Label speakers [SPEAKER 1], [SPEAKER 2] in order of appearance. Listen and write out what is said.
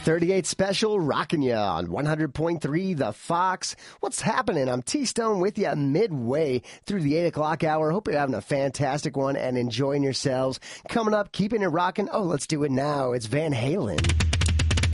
[SPEAKER 1] 38 special rocking ya on 100.3 The Fox. What's happening? I'm T-Stone with you midway through the 8 o'clock hour. Hope you're having a fantastic one and enjoying yourselves. Coming up, keeping it rocking. Oh, let's do it now. It's Van Halen.